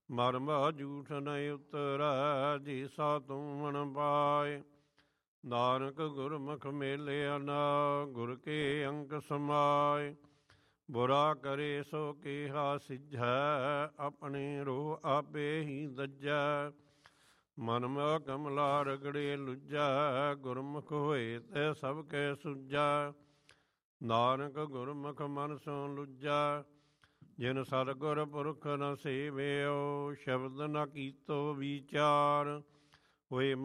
ਮਰਮ ਝੂਠ ਨ ਉਤਰੈ, ਜੀ ਸਾ ਤੂੰ ਮਨ ਪਾਏ। ਨਾਨਕ ਗੁਰਮੁਖ ਮੇਲਿਆ ਨਾ, ਗੁਰ ਕੇ ਅੰਕ ਸਮਾਏ। ਬੁਰਾ ਕਰੇ ਸੋ ਕੇਹਾ ਸਿਝੈ, ਆਪਣੇ ਰੋ ਆਪੇ ਹੀ ਦੱਜੈ। ਮਨ ਮਹਿ ਕਮਲਾ ਰਗੜੇ ਲੁੱਜੈ, ਗੁਰਮੁਖ ਹੋਏ ਤੇ ਸਭ ਕੈ ਸੁਝੈ। ਨਾਨਕ ਗੁਰਮੁਖ ਮਨ ਸੋ ਲੁੱਜੈ, ਜਿਨ ਸਤਿਗੁਰ ਪੁਰਖ ਨ ਸੇਵਿਓ। ਸ਼ਬਦ ਨ ਕੀਤੋ ਵਿਚਾਰ, ਹੋਏ